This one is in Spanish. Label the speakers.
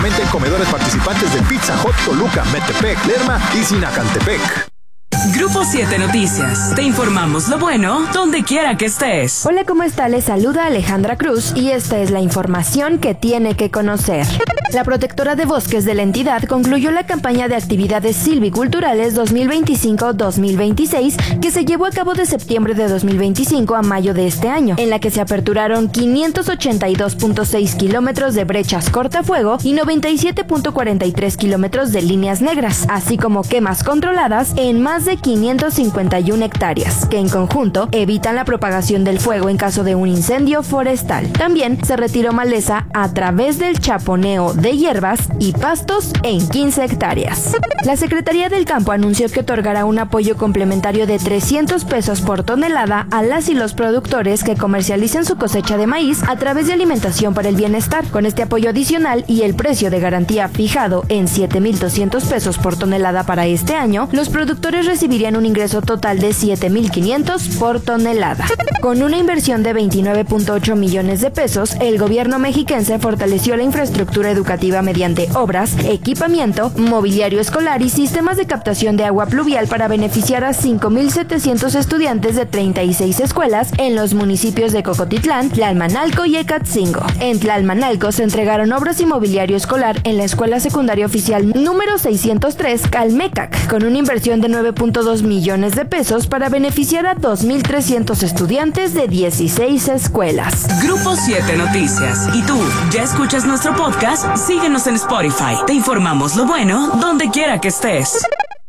Speaker 1: En comedores participantes de Pizza Hut, Toluca, Metepec, Lerma y Sinacantepec.
Speaker 2: Grupo 7 Noticias. Te informamos lo bueno donde quiera que estés.
Speaker 3: Hola, ¿cómo está? Les saluda Alejandra Cruz y esta es la información que tiene que conocer. La protectora de bosques de la entidad concluyó la campaña de actividades silviculturales 2025-2026 que se llevó a cabo de septiembre de 2025 a mayo de este año, en la que se aperturaron 582.6 kilómetros de brechas cortafuego y 97.43 kilómetros de líneas negras, así como quemas controladas en más de 551 hectáreas, que en conjunto evitan la propagación del fuego en caso de un incendio forestal. También se retiró maleza a través del chaponeo de hierbas y pastos en 15 hectáreas. La Secretaría del Campo anunció que otorgará un apoyo complementario de 300 pesos por tonelada a las y los productores que comercialicen su cosecha de maíz a través de Alimentación para el Bienestar. Con este apoyo adicional y el precio de garantía fijado en 7,200 pesos por tonelada para este año, los productores recibirían un ingreso total de 7,500 por tonelada. Con una inversión de 29.8 millones de pesos, el gobierno mexiquense fortaleció la infraestructura educativa mediante obras, equipamiento, mobiliario escolar y sistemas de captación de agua pluvial para beneficiar a 5,700 estudiantes de 36 escuelas en los municipios de Cocotitlán, Tlalmanalco y Ecatzingo. En Tlalmanalco se entregaron obras y mobiliario escolar en la Escuela Secundaria Oficial número 603 Calmecac, con una inversión de 9.2 millones de pesos para beneficiar a 2,300 estudiantes de 16 escuelas.
Speaker 2: Grupo 7 Noticias. ¿Y tú, ya escuchas nuestro podcast? Síguenos en Spotify. Te informamos lo bueno donde quiera que estés.